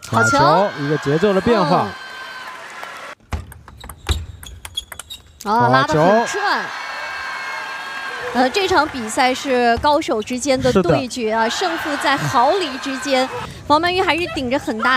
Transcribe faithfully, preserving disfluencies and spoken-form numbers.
好球，一个节奏的变化。 啊、哦，拉得很转。呃，这场比赛是高手之间的对决啊，胜负在毫厘之间。黄曼玉还是顶着很大。